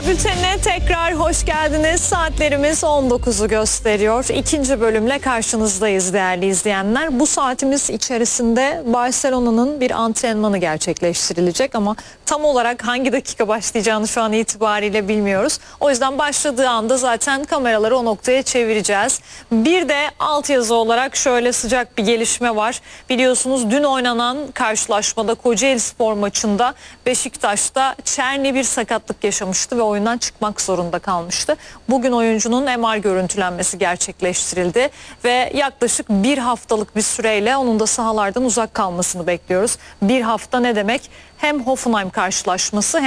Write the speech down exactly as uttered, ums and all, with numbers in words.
Haber Bülteni'ne tekrar hoş geldiniz. Saatlerimiz on dokuzu gösteriyor. İkinci bölümle karşınızdayız değerli izleyenler. Bu saatimiz içerisinde Barcelona'nın bir antrenmanı gerçekleştirilecek ama tam olarak hangi dakika başlayacağını şu an itibariyle bilmiyoruz. O yüzden başladığı anda zaten kameraları o noktaya çevireceğiz. Bir de altyazı olarak şöyle sıcak bir gelişme var. Biliyorsunuz dün oynanan karşılaşmada Kocaelispor maçında Beşiktaş'ta Çerni bir sakatlık yaşamıştı ve oyundan çıkmak zorunda kalmıştı. Bugün oyuncunun M R görüntülenmesi gerçekleştirildi ve yaklaşık bir haftalık bir süreyle onun da sahalardan uzak kalmasını bekliyoruz. Bir hafta ne demek? Hem Hoffenheim karşılaşması